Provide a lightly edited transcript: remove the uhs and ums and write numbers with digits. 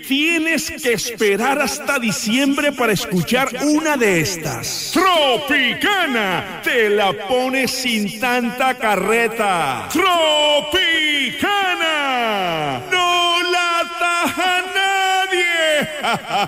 tienes que esperar hasta diciembre para escuchar una de estas. Tropicana, te la pones sin tanta carreta. Tropicana, no la taja nadie.